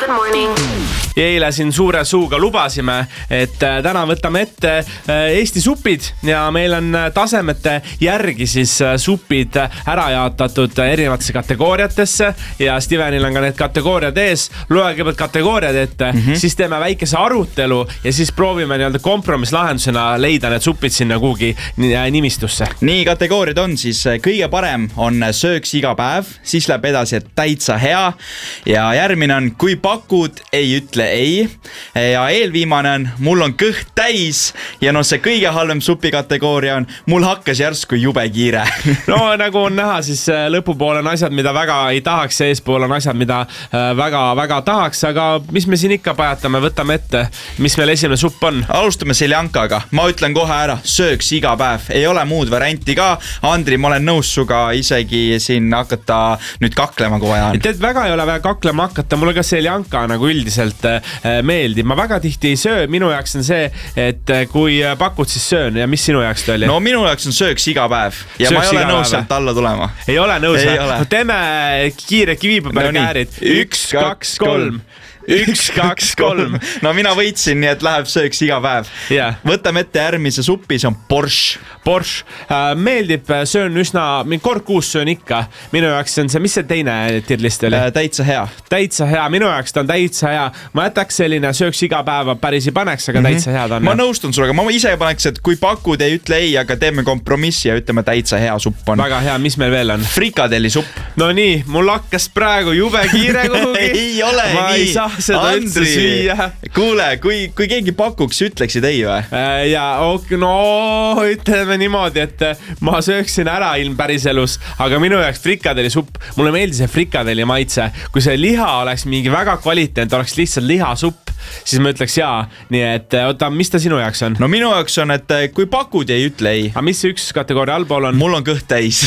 Good morning. Ja eile siin suure suuga lubasime, et täna võtame ette Eesti supid ja meil on tasemete järgi siis supid ära jaotatud erinevatesse kategooriatesse ja Stevenil on ka need kategooriad ees. Loe kõigepealt kategooriad ette, siis teeme väikese arutelu ja siis proovime nii-öelda kompromisslahendusena leida need supid sinna kuhugi nimistusse. Nii, kategooriad on siis kõige parem on sööks iga päev, siis läheb edasi, et täitsa hea ja järgmine on kui pakud, ei ütle ei. Ja eelviimane on mul on kõht täis ja see kõige halvem supi kategooria on mul hakkas järsku jube kiire. No nagu on näha, siis lõpupool on asjad, mida väga ei tahaks ja eespool on asjad, mida väga tahaks, aga mis me siin ikka pajatame, võtame ette, mis meil esimene supp on. Alustame seljankaga. Ma ütlen kohe ära, sööks iga päev. Ei ole muud varianti ka. Andri, ma olen nõus suga isegi siin hakata nüüd kaklema kui vaja on. Tead, väga ei ole väga kaklema hakata, mulle ka seljanka nagu üldiselt meeldib. Ma väga tihti ei söö, minu jaoks on see, et kui pakud, siis söön ja mis sinu jaoks ta oli? No minu jaoks on sööks iga päev ja sööks ma ei ole nõus sealt alla tulema. Ei ole nõus? No teeme kiire kivipapärkäärid. 1, 2, 3. 1, 2, 3. No mina võitsin, nii et läheb sööks iga päev. Yeah. Võtame ette järgmise suppi, see on Borscht. Borscht. Meeldib, söön üsna, kord kuus söön ikka. Minu jaoks on see, mis see teine tierlist oli? Täitsa hea. Täitsa hea, minu jaoks ta on täitsa hea. Ma jätaks selline sööks iga päeva päris ei paneks, aga täitsa hea ta on. Ma nõustun sulle, ma ise paneks, et kui pakud, ei ütle ei, aga teeme kompromissi ja ütleme täitsa hea supp on. Väga hea, mis meil veel on? Frikadelli supp. No nii, mul hakkas praegu jube kiire kuhugi. Ei ole ma nii. Ei saa seda üldse süüa. Kuule, kui keegi pakuks, ütleksid ei või? Ja no ütleme niimoodi, et ma sööksin ära ilm päris elus, aga minu jaoks frikadelli supp, mulle meeldis see frikadelli maitse. Kui see liha oleks mingi väga kvaliteet, oleks lihtsalt lihasupp, siis ma ütleks jaa. Nii et oota, mis ta sinu jaoks on? No minu jaoks on, et kui pakud, ei ütle ei. Aga mis see üks kategooria allpool on? Mul on kõht täis.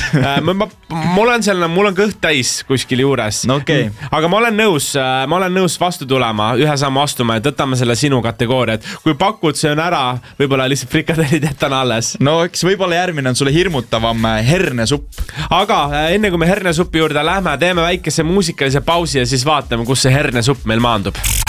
mul on kõht täis kuskil juures. No okay. Aga ma olen nõus vastu tulema, ühe sammu astuma, et võtame selle sinu kategooria, et kui pakud, see on ära, võib-olla lihtsalt frikadellid jätan alles. No eks võib-olla järgmine on sulle hirmutavam hernesupp. Aga enne kui me hernesupi juurde lähme, teeme väikese muusikalise pausi ja siis vaatame, kus see hernesupp meil maandub.